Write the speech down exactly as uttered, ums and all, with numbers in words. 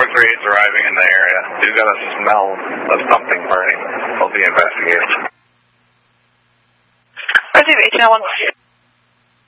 four three eight's arriving in the area. You've got a smell of something burning. We'll be investigating. Receive H N one.